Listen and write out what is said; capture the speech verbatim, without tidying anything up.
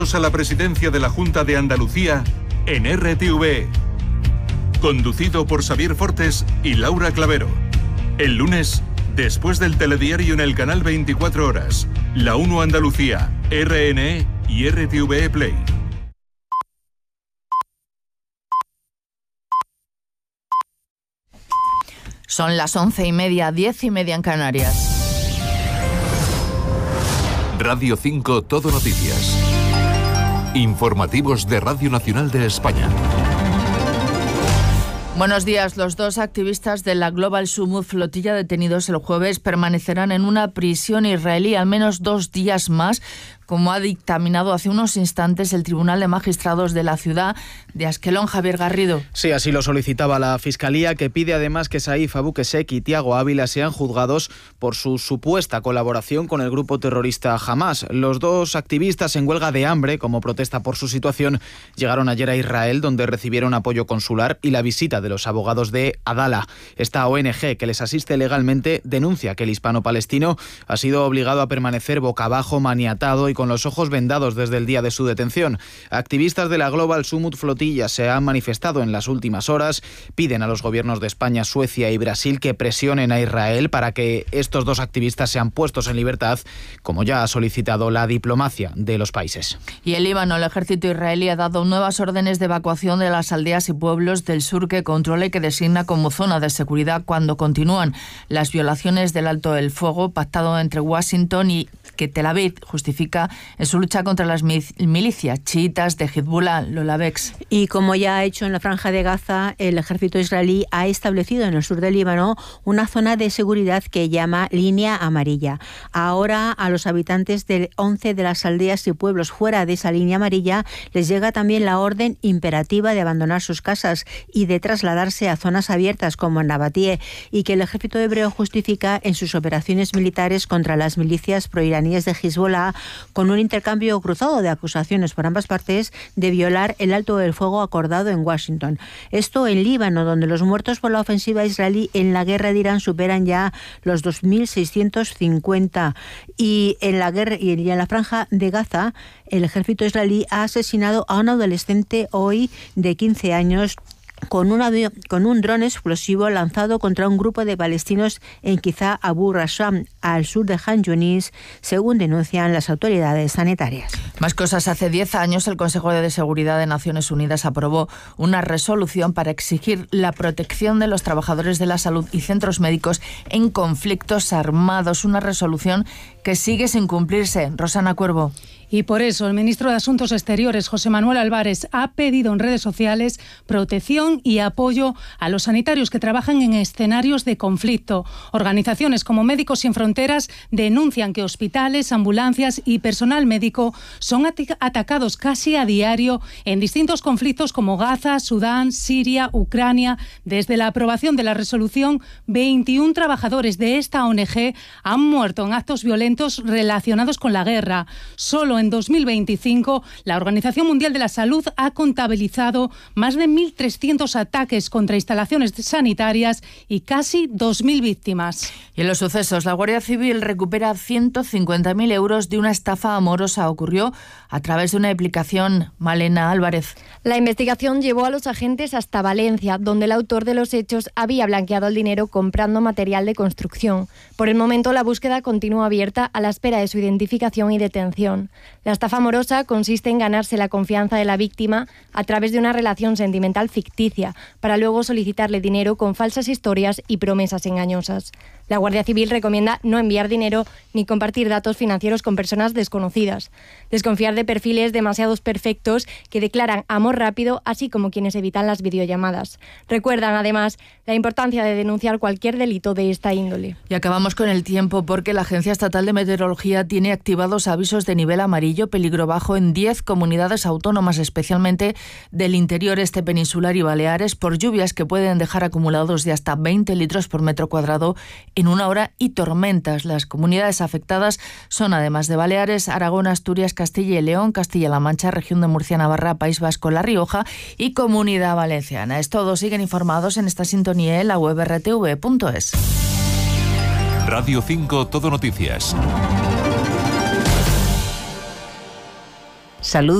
A la presidencia de la Junta de Andalucía en R T V E. Conducido por Xavier Fortes y Laura Clavero. El lunes, después del telediario en el canal veinticuatro horas, La uno Andalucía, R N E y R T V E Play. Son las once y media, diez y media en Canarias. Radio cinco Todo Noticias. Informativos de Radio Nacional de España. Buenos días. Los dos activistas de la Global Summit Flotilla detenidos el jueves permanecerán en una prisión israelí al menos dos días más, como ha dictaminado hace unos instantes el Tribunal de Magistrados de la ciudad de Asquelón. Javier Garrido. Sí, así lo solicitaba la Fiscalía, que pide además que Saif Abu Qusseik y Tiago Ávila sean juzgados por su supuesta colaboración con el grupo terrorista Hamás. Los dos activistas en huelga de hambre, como protesta por su situación, llegaron ayer a Israel, donde recibieron apoyo consular y la visita de los abogados de Adala. Esta O N G que les asiste legalmente denuncia que el hispano-palestino ha sido obligado a permanecer boca abajo, maniatado y con los ojos vendados desde el día de su detención. Activistas de la Global Summit Flotilla se han manifestado en las últimas horas, piden a los gobiernos de España, Suecia y Brasil que presionen a Israel para que estos dos activistas sean puestos en libertad, como ya ha solicitado la diplomacia de los países. Y el Líbano, el ejército israelí ha dado nuevas órdenes de evacuación de las aldeas y pueblos del sur que controla y que designa como zona de seguridad cuando continúan las violaciones del alto del fuego pactado entre Washington y que Tel Aviv justifica en su lucha contra las milicias chiitas de Hezbollah. Lola Bex. Y como ya ha hecho en la Franja de Gaza, el ejército israelí ha establecido en el sur del Líbano una zona de seguridad que llama Línea Amarilla. Ahora a los habitantes de once de las aldeas y pueblos fuera de esa línea amarilla les llega también la orden imperativa de abandonar sus casas y de trasladarse a zonas abiertas como en Nabatie, y que el ejército hebreo justifica en sus operaciones militares contra las milicias proiraníes de Hezbollah, con un intercambio cruzado de acusaciones por ambas partes de violar el alto del fuego acordado en Washington. Esto en Líbano, donde los muertos por la ofensiva israelí en la guerra de Irán superan ya los dos mil seiscientos cincuenta. Y en la guerra y en la Franja de Gaza, el ejército israelí ha asesinado a un adolescente hoy de quince años con un, avión, con un dron explosivo lanzado contra un grupo de palestinos en Kiza Abu Rasham, al sur de Han Yunis, según denuncian las autoridades sanitarias. Más cosas. Hace diez años el Consejo de Seguridad de Naciones Unidas aprobó una resolución para exigir la protección de los trabajadores de la salud y centros médicos en conflictos armados. Una resolución que sigue sin cumplirse. Rosana Cuervo. Y por eso el ministro de Asuntos Exteriores, José Manuel Álvarez, ha pedido en redes sociales protección y apoyo a los sanitarios que trabajan en escenarios de conflicto. Organizaciones como Médicos Sin Fronteras denuncian que hospitales, ambulancias y personal médico son at- atacados casi a diario en distintos conflictos como Gaza, Sudán, Siria, Ucrania. Desde la aprobación de la resolución, veintiún trabajadores de esta O N G han muerto en actos violentos relacionados con la guerra. Solo en dos mil veinticinco, la Organización Mundial de la Salud ha contabilizado más de mil trescientos ataques contra instalaciones sanitarias y casi dos mil víctimas. Y en los sucesos, la Guardia Civil recupera ciento cincuenta mil euros de una estafa amorosa. Ocurrió a través de una aplicación. Malena Álvarez. La investigación llevó a los agentes hasta Valencia, donde el autor de los hechos había blanqueado el dinero comprando material de construcción. Por el momento, la búsqueda continúa abierta a la espera de su identificación y detención. La estafa amorosa consiste en ganarse la confianza de la víctima a través de una relación sentimental ficticia, para luego solicitarle dinero con falsas historias y promesas engañosas. La Guardia Civil recomienda no enviar dinero ni compartir datos financieros con personas desconocidas. Desconfiar de perfiles demasiado perfectos que declaran amor rápido, así como quienes evitan las videollamadas. Recuerdan, además, la importancia de denunciar cualquier delito de esta índole. Y acabamos con el tiempo, porque la Agencia Estatal de Meteorología tiene activados avisos de nivel amarillo, peligro bajo, en diez comunidades autónomas, especialmente del interior este peninsular y Baleares, por lluvias que pueden dejar acumulados de hasta veinte litros por metro cuadrado en una hora y tormentas. Las comunidades afectadas son, además de Baleares, Aragón, Asturias, Castilla y León, Castilla-La Mancha, Región de Murcia, Navarra, País Vasco, La Rioja y Comunidad Valenciana. Es todo. Siguen informados en esta sintonía en la web r t v punto es. Radio cinco Todo Noticias. Salud.